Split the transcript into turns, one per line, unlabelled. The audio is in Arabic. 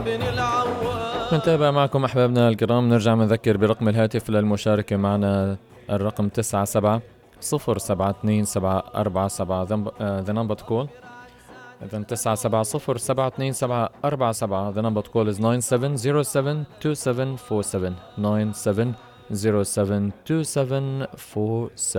نتابع معكم أحبابنا الكرام. نرجع نذكر برقم الهاتف للمشاركة معنا، الرقم 97-072-747. The number to call. إذن 97-072-747. The number to call is 9707-2747. 9707-2747.